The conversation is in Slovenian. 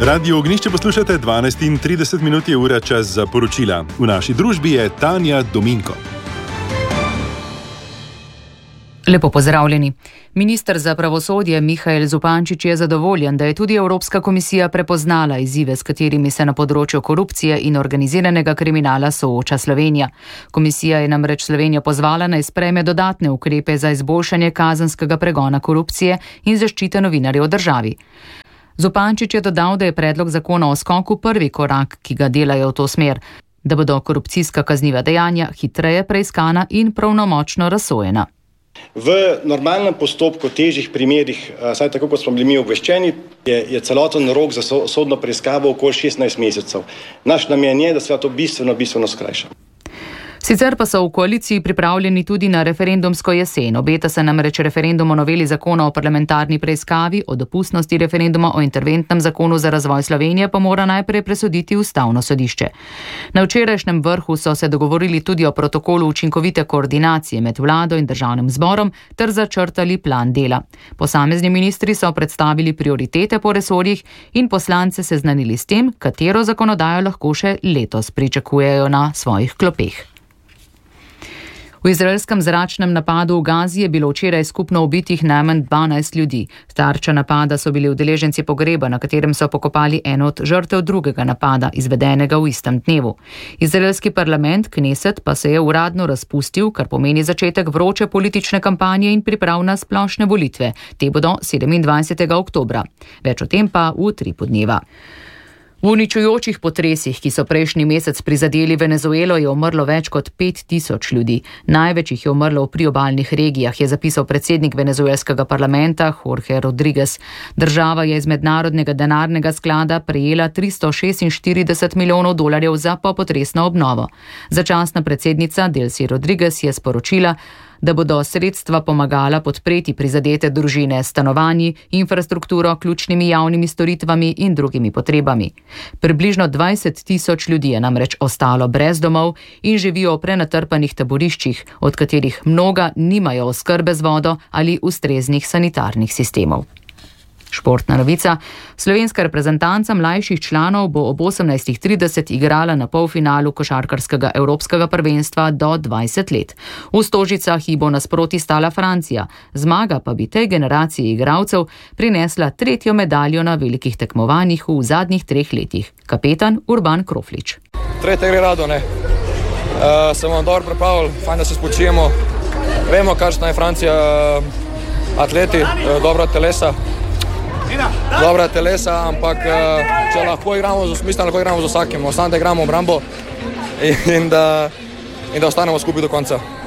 Radio Ognjišče poslušate, 12:30 minut je ura, čas za poročila. V naši družbi je Tanja Dominko. Lepo pozdravljeni. Minister za pravosodje Mihael Zupančič je zadovoljen, da je tudi Evropska komisija prepoznala izzive, s katerimi se na področju korupcije in organiziranega kriminala sooča Slovenija. Komisija je namreč Slovenijo pozvala naj sprejme dodatne ukrepe za izboljšanje kazenskega pregona korupcije in zaščite novinarjev v državi. Zupančič je dodal, da je predlog zakona o skoku prvi korak, ki ga delajo v to smer, da bodo korupcijska kazniva dejanja hitreje preiskana in pravnomočno razsojena. V normalnem postopku težjih primerih, saj tako kot smo bili mi obveščeni, je celoten rok za sodno preiskavo okoli 16 mesecev. Naš namen je, da se to bistveno skrajša. Sicer pa so v koaliciji pripravljeni tudi na referendumsko jesen. Obeta se namreč referendum o noveli zakona o parlamentarni preiskavi, o dopustnosti referenduma o interventnem zakonu za razvoj Slovenije pa mora najprej presoditi Ustavno sodišče. Na včerajšnjem vrhu so se dogovorili tudi o protokolu učinkovite koordinacije med vlado in državnim zborom ter začrtali plan dela. Posamezni ministri so predstavili prioritete po resorjih in poslance seznanili s tem, katero zakonodajo lahko še letos pričakujejo na svojih klopeh. V izraelskem zračnem napadu v Gazi je bilo včeraj skupno ubitih najmanj 12 ljudi. Tarča napada so bili udeleženci pogreba, na katerem so pokopali eno od žrtev drugega napada, izvedenega v istem dnevu. Izraelski parlament, Kneset, pa se je uradno razpustil, kar pomeni začetek vroče politične kampanje in priprav na splošne volitve. Te bodo 27. oktobra. Več o tem pa v utripu dneva. V uničujočih potresih, ki so prejšnji mesec prizadeli Venezuelo, je umrlo več kot 5000 ljudi. Največ jih je umrlo v priobalnih regijah, je zapisal predsednik venezuelskega parlamenta Jorge Rodriguez. Država je iz mednarodnega denarnega sklada prejela $346 milijonov za popotresno obnovo. Začasna predsednica Delcy Rodriguez je sporočila, da bodo sredstva pomagala podpreti prizadete družine s stanovanji, infrastrukturo, ključnimi javnimi storitvami in drugimi potrebami. Približno 20 000 ljudi je namreč ostalo brez domov in živijo v prenatrpanih taboriščih, od katerih mnoga nimajo oskrbe z vodo ali ustreznih sanitarnih sistemov. Športna novica. Slovenska reprezentanca mlajših članov bo ob 18:30 igrala na polfinalu košarkarskega evropskega prvenstva do 20 let. V Stožicah ji bo nasproti stala Francija. Zmaga pa bi tej generaciji igralcev prinesla 3. medaljo na velikih tekmovanjih v zadnjih 3 letih. Kapetan Urban Kroflič. Tretje gre rado, ne. Se bomo dobro pripravili, fajn, da se spočijemo. Vemo, kakšna je Francija, atleti, dobra telesa, ampak če lahko igramo lahko igramo z vsakim, ostane da igramo obrambo in da ostanemo skupaj do konca.